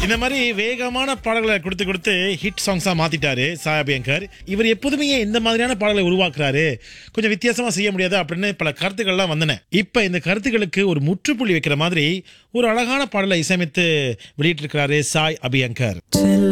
இந்த மாதிரி வேகமான பாடல்களை கொடுத்து கொடுத்து ஹிட் சாங்ஸா மாத்திட்டாரு சாய் அபியங்கர். இவர் எப்போதுமே ஏன் இந்த மாதிரியான பாடல்களை உருவாக்குறாரு, கொஞ்சம் வித்தியாசமா செய்ய முடியாது அப்படின்னு பல கருத்துக்கள்லாம் வந்தன. இப்ப இந்த கருத்துக்களுக்கு ஒரு முற்றுப்புள்ளி வைக்கிற மாதிரி ஒரு அழகான பாடலை இசையமைத்து வெளியிட்டிருக்கிறாரு சாய் அபியங்கர்.